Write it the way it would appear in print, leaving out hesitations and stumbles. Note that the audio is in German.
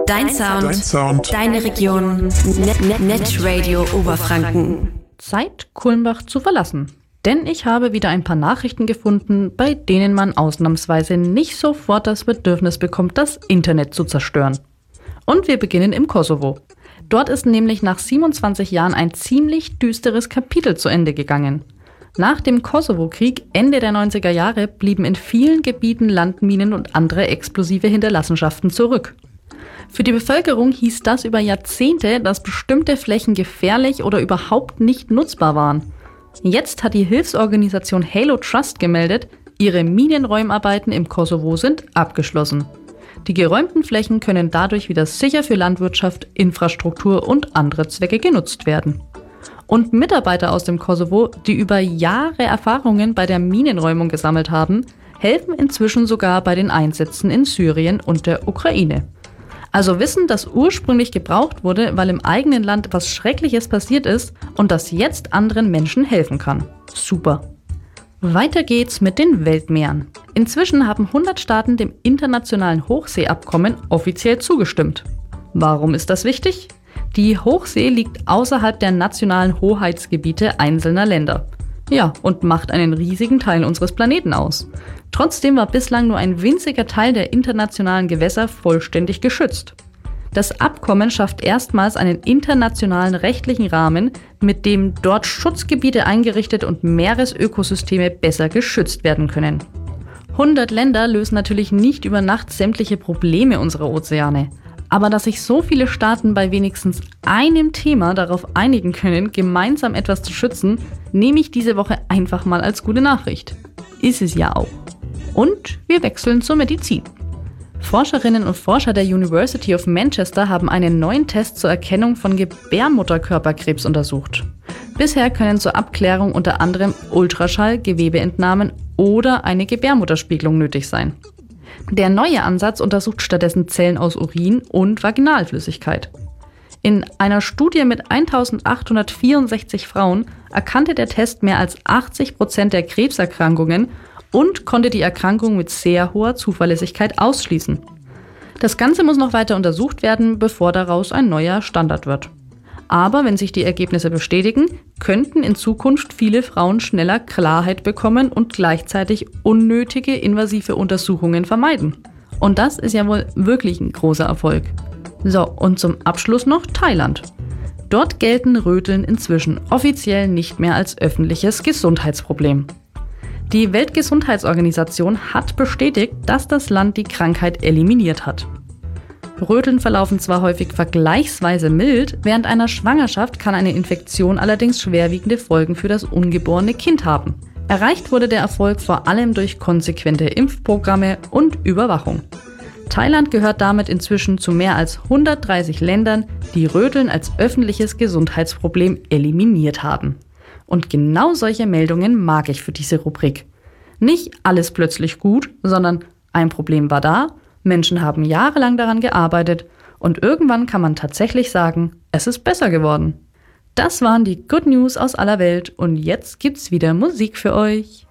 Dein Sound. Deine Region. Netradio Oberfranken. Zeit, Kulmbach zu verlassen. Denn ich habe wieder ein paar Nachrichten gefunden, bei denen man ausnahmsweise nicht sofort das Bedürfnis bekommt, das Internet zu zerstören. Und wir beginnen im Kosovo. Dort ist nämlich nach 27 Jahren ein ziemlich düsteres Kapitel zu Ende gegangen. Nach dem Kosovo-Krieg Ende der 90er Jahre blieben in vielen Gebieten Landminen und andere explosive Hinterlassenschaften zurück. Für die Bevölkerung hieß das über Jahrzehnte, dass bestimmte Flächen gefährlich oder überhaupt nicht nutzbar waren. Jetzt hat die Hilfsorganisation Halo Trust gemeldet, ihre Minenräumarbeiten im Kosovo sind abgeschlossen. Die geräumten Flächen können dadurch wieder sicher für Landwirtschaft, Infrastruktur und andere Zwecke genutzt werden. Und Mitarbeiter aus dem Kosovo, die über Jahre Erfahrungen bei der Minenräumung gesammelt haben, helfen inzwischen sogar bei den Einsätzen in Syrien und der Ukraine. Also Wissen, das ursprünglich gebraucht wurde, weil im eigenen Land etwas Schreckliches passiert ist und das jetzt anderen Menschen helfen kann. Super. Weiter geht's mit den Weltmeeren. Inzwischen haben 100 Staaten dem internationalen Hochseeabkommen offiziell zugestimmt. Warum ist das wichtig? Die Hochsee liegt außerhalb der nationalen Hoheitsgebiete einzelner Länder. Ja, und macht einen riesigen Teil unseres Planeten aus. Trotzdem war bislang nur ein winziger Teil der internationalen Gewässer vollständig geschützt. Das Abkommen schafft erstmals einen internationalen rechtlichen Rahmen, mit dem dort Schutzgebiete eingerichtet und Meeresökosysteme besser geschützt werden können. 100 Länder lösen natürlich nicht über Nacht sämtliche Probleme unserer Ozeane. Aber dass sich so viele Staaten bei wenigstens einem Thema darauf einigen können, gemeinsam etwas zu schützen, nehme ich diese Woche einfach mal als gute Nachricht. Ist es ja auch. Und wir wechseln zur Medizin. Forscherinnen und Forscher der University of Manchester haben einen neuen Test zur Erkennung von Gebärmutterkörperkrebs untersucht. Bisher können zur Abklärung unter anderem Ultraschall, Gewebeentnahmen oder eine Gebärmutterspiegelung nötig sein. Der neue Ansatz untersucht stattdessen Zellen aus Urin und Vaginalflüssigkeit. In einer Studie mit 1864 Frauen erkannte der Test mehr als 80% der Krebserkrankungen und konnte die Erkrankung mit sehr hoher Zuverlässigkeit ausschließen. Das Ganze muss noch weiter untersucht werden, bevor daraus ein neuer Standard wird. Aber wenn sich die Ergebnisse bestätigen, könnten in Zukunft viele Frauen schneller Klarheit bekommen und gleichzeitig unnötige invasive Untersuchungen vermeiden. Und das ist ja wohl wirklich ein großer Erfolg. So, und zum Abschluss noch Thailand. Dort gelten Röteln inzwischen offiziell nicht mehr als öffentliches Gesundheitsproblem. Die Weltgesundheitsorganisation hat bestätigt, dass das Land die Krankheit eliminiert hat. Röteln verlaufen zwar häufig vergleichsweise mild, während einer Schwangerschaft kann eine Infektion allerdings schwerwiegende Folgen für das ungeborene Kind haben. Erreicht wurde der Erfolg vor allem durch konsequente Impfprogramme und Überwachung. Thailand gehört damit inzwischen zu mehr als 130 Ländern, die Röteln als öffentliches Gesundheitsproblem eliminiert haben. Und genau solche Meldungen mag ich für diese Rubrik. Nicht alles plötzlich gut, sondern ein Problem war da, Menschen haben jahrelang daran gearbeitet und irgendwann kann man tatsächlich sagen, es ist besser geworden. Das waren die Good News aus aller Welt und jetzt gibt's wieder Musik für euch.